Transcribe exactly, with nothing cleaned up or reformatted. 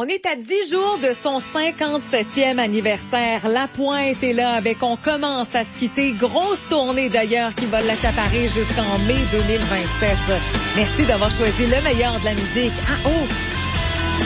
On est à dix jours de son cinquante-septième anniversaire. La pointe est là avec On commence à se quitter. Grosse tournée d'ailleurs qui va l'accaparer jusqu'en mai deux mille vingt-sept. Merci d'avoir choisi le meilleur de la musique. Ah oh!